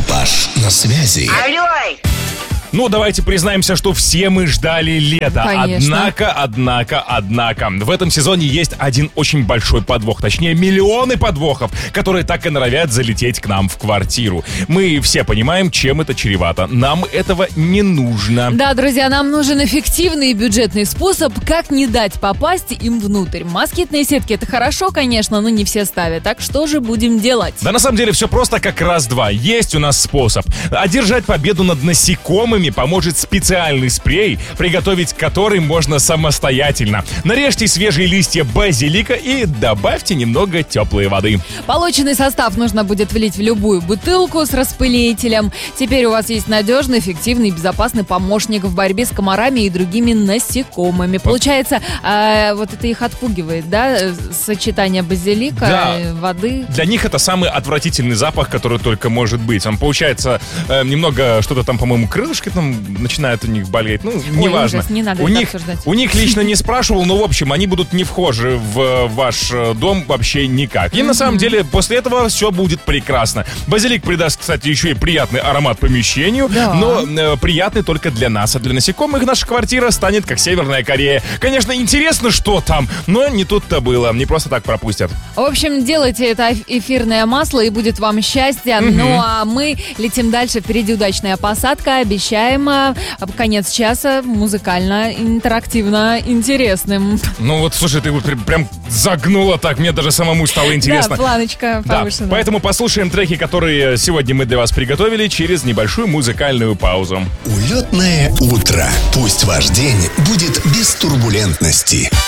Экипаж на связи. Алло! Ну, давайте признаемся, что все мы ждали лета. Конечно. Однако, в этом сезоне есть один очень большой подвох. Точнее, миллионы подвохов, которые так и норовят залететь к нам в квартиру. Мы все понимаем, чем это чревато. Нам этого не нужно. Да, друзья, нам нужен эффективный и бюджетный способ, как не дать попасть им внутрь. Москитные сетки — это хорошо, конечно, но не все ставят. Так что же будем делать? Да, на самом деле, все просто как раз-два. Есть у нас способ. Одержать победу над насекомыми поможет специальный спрей, приготовить который можно самостоятельно. Нарежьте свежие листья базилика и добавьте немного теплой воды. Полученный состав нужно будет влить в любую бутылку с распылителем. Теперь у вас есть надежный, эффективный и безопасный помощник в борьбе с комарами и другими насекомыми. Получается, вот это их отпугивает, да? Сочетание базилика, Да. воды. Для них это самый отвратительный запах, который только может быть. Он получается немного что-то там, по-моему, крылышки там начинают у них болеть. Ну, неважно. ужас, не надо у это них, обсуждать. у них лично не спрашивал, но, в общем, они будут не вхожи в ваш дом вообще никак. И на самом деле после этого все будет прекрасно. Базилик придаст, кстати, еще и приятный аромат помещению, Да. но приятный только для нас. А для насекомых наша квартира станет как Северная Корея. Конечно, интересно, что там, но не тут-то было. Не просто так пропустят. В общем, делайте это эфирное масло, и будет вам счастье. Ну а мы летим дальше. Впереди удачная посадка. Обещаем конец часа музыкально, интерактивно, интересным. Ну вот, слушай, ты вот прям загнула так, мне даже самому стало интересно. Да, планочка Да, повышена. поэтому послушаем треки, которые сегодня мы для вас приготовили через небольшую музыкальную паузу. Улетное утро. Пусть ваш день будет без турбулентности.